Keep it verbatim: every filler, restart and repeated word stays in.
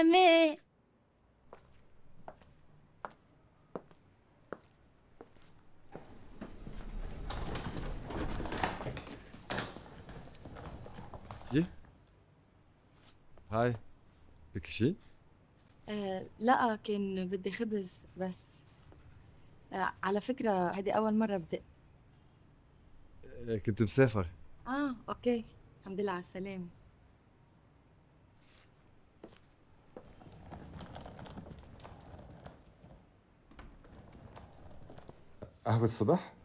مي. ايه؟ هاي. فيك شي؟ آه لا، كان بدي خبز بس. آه على فكرة هذه أول مرة بدي. آه، كنت مسافر. آه أوكي. الحمد لله على السلامة. قهوة الصبح؟